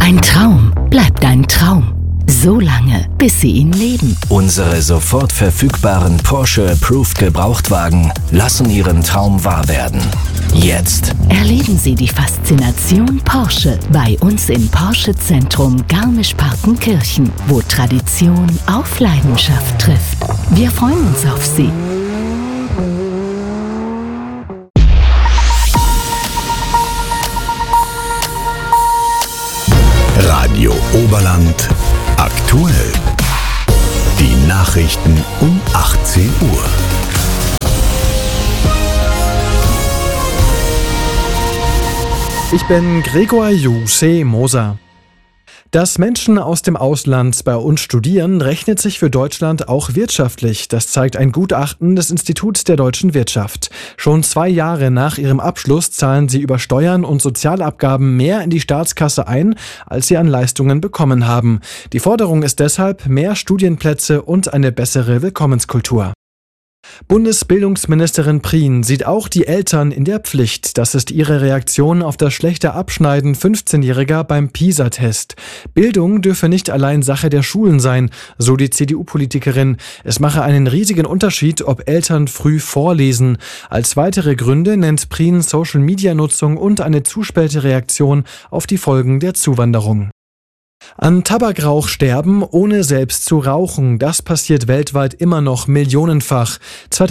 Ein Traum bleibt ein Traum. So lange, bis Sie ihn leben. Unsere sofort verfügbaren Porsche Approved Gebrauchtwagen lassen Ihren Traum wahr werden. Jetzt Erleben Sie die Faszination Porsche bei uns im Porsche Zentrum Garmisch-Partenkirchen, wo Tradition auf Leidenschaft trifft. Wir freuen uns auf Sie. Radio Oberland aktuell. Die Nachrichten um 18 Uhr. Ich bin Gregor Juse-Moser. Dass Menschen aus dem Ausland bei uns studieren, rechnet sich für Deutschland auch wirtschaftlich. Das zeigt ein Gutachten des Instituts der deutschen Wirtschaft. Schon 2 Jahre nach ihrem Abschluss zahlen sie über Steuern und Sozialabgaben mehr in die Staatskasse ein, als sie an Leistungen bekommen haben. Die Forderung ist deshalb mehr Studienplätze und eine bessere Willkommenskultur. Bundesbildungsministerin Prien sieht auch die Eltern in der Pflicht. Das ist ihre Reaktion auf das schlechte Abschneiden 15-Jähriger beim PISA-Test. Bildung dürfe nicht allein Sache der Schulen sein, so die CDU-Politikerin. Es mache einen riesigen Unterschied, ob Eltern früh vorlesen. Als weitere Gründe nennt Prien Social-Media-Nutzung und eine zu späte Reaktion auf die Folgen der Zuwanderung. An Tabakrauch sterben, ohne selbst zu rauchen. Das passiert weltweit immer noch millionenfach.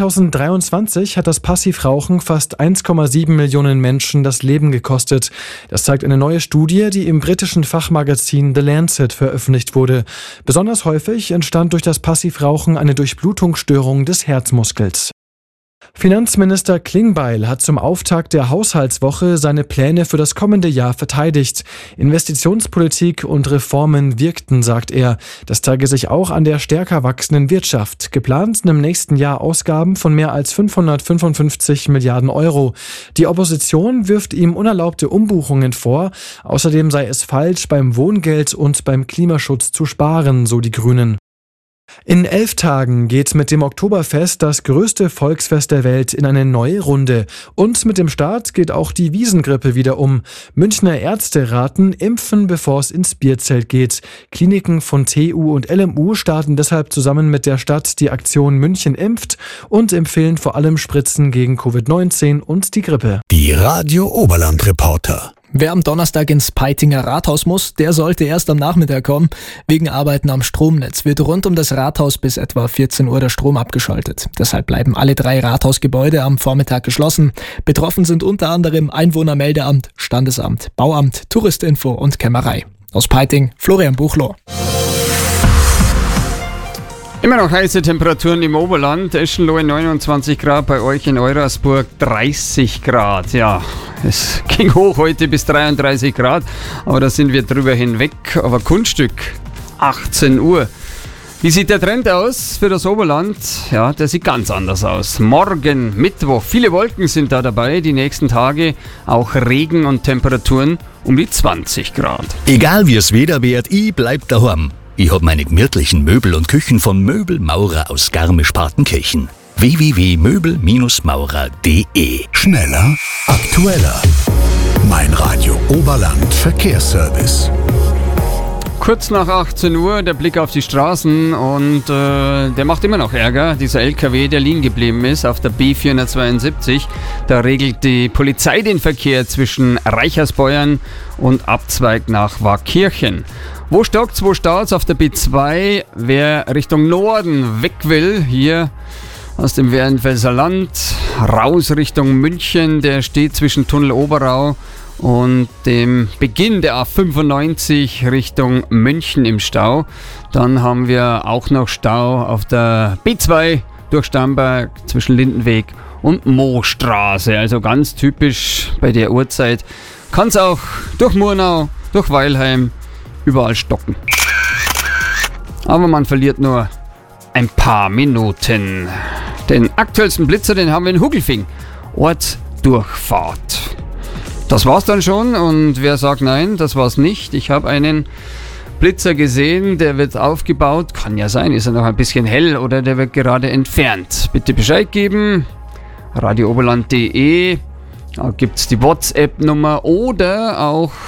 2023 hat das Passivrauchen fast 1,7 Millionen Menschen das Leben gekostet. Das zeigt eine neue Studie, die im britischen Fachmagazin The Lancet veröffentlicht wurde. Besonders häufig entstand durch das Passivrauchen eine Durchblutungsstörung des Herzmuskels. Finanzminister Klingbeil hat zum Auftakt der Haushaltswoche seine Pläne für das kommende Jahr verteidigt. Investitionspolitik und Reformen wirkten, sagt er. Das zeige sich auch an der stärker wachsenden Wirtschaft. Geplant sind im nächsten Jahr Ausgaben von mehr als 555 Milliarden Euro. Die Opposition wirft ihm unerlaubte Umbuchungen vor. Außerdem sei es falsch, beim Wohngeld und beim Klimaschutz zu sparen, so die Grünen. In 11 Tagen geht mit dem Oktoberfest das größte Volksfest der Welt in eine neue Runde. Und mit dem Start geht auch die Wiesengrippe wieder um. Münchner Ärzte raten, impfen, bevor es ins Bierzelt geht. Kliniken von TU und LMU starten deshalb zusammen mit der Stadt die Aktion München impft und empfehlen vor allem Spritzen gegen Covid-19 und die Grippe. Die Radio Oberland Reporter. Wer am Donnerstag ins Peitinger Rathaus muss, der sollte erst am Nachmittag kommen. Wegen Arbeiten am Stromnetz wird rund um das Rathaus bis etwa 14 Uhr der Strom abgeschaltet. Deshalb bleiben alle 3 Rathausgebäude am Vormittag geschlossen. Betroffen sind unter anderem Einwohnermeldeamt, Standesamt, Bauamt, Touristinfo und Kämmerei. Aus Peiting, Florian Buchloh. Immer noch heiße Temperaturen im Oberland. Eschenlohe 29 Grad, bei euch in Eurasburg 30 Grad. Ja, es ging hoch heute bis 33 Grad, aber da sind wir drüber hinweg. Aber Kunststück, 18 Uhr. Wie sieht der Trend aus für das Oberland? Ja, der sieht ganz anders aus. Morgen, Mittwoch, viele Wolken sind da dabei. Die nächsten Tage auch Regen und Temperaturen um die 20 Grad. Egal wie es Wetter wird, ich bleib daheim. Ich hab meine gemütlichen Möbel und Küchen von Möbelmaurer aus Garmisch-Partenkirchen. www.möbelmaurer.de. Schneller, aktueller. Mein Radio Oberland Verkehrsservice. Kurz nach 18 Uhr der Blick auf die Straßen und der macht immer noch Ärger. Dieser LKW, der liegen geblieben ist auf der B472. Da regelt die Polizei den Verkehr zwischen Reichersbeuern und Abzweig nach Waakirchen. Wo stockt's, wo staut's? Auf der B2, wer Richtung Norden weg will, hier aus dem Werdenfelser Land, raus Richtung München, der steht zwischen Tunnel Oberau und dem Beginn der A95 Richtung München im Stau. Dann haben wir auch noch Stau auf der B2 durch Starnberg zwischen Lindenweg und Moostraße. Also ganz typisch bei der Uhrzeit. Kann es auch durch Murnau, durch Weilheim, überall stocken. Aber man verliert nur ein paar Minuten. Den aktuellsten Blitzer, den haben wir in Hugelfing. Ortsdurchfahrt. Das war's dann schon und wer sagt nein, das war's nicht. Ich habe einen Blitzer gesehen, der wird aufgebaut. Kann ja sein, ist er noch ein bisschen hell oder der wird gerade entfernt. Bitte Bescheid geben. radiooberland.de. Da gibt's die WhatsApp-Nummer oder auch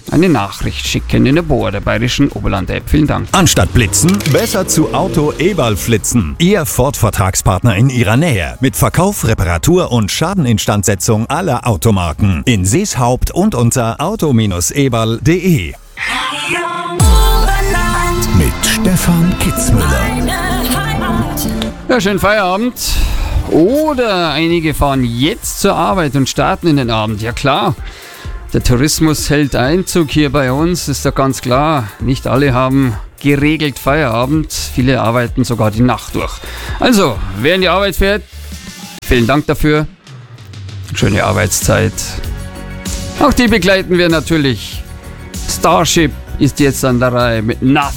eine Nachricht schicken in der Bohr der Bayerischen Oberland-App. Vielen Dank. Anstatt blitzen, besser zu Auto Eberl flitzen. Ihr Ford-Vertragspartner in Ihrer Nähe. Mit Verkauf, Reparatur und Schadeninstandsetzung aller Automarken. In Seeshaupt und unter auto-eberl.de. Mit Stefan Kitzmüller. Ja, schönen Feierabend. Oder einige fahren jetzt zur Arbeit und starten in den Abend. Ja klar, der Tourismus hält Einzug hier bei uns, ist doch ganz klar. Nicht alle haben geregelt Feierabend, viele arbeiten sogar die Nacht durch. Also, wer in die Arbeit fährt, vielen Dank dafür. Schöne Arbeitszeit. Auch die begleiten wir natürlich. Starship ist jetzt an der Reihe mit Nothing.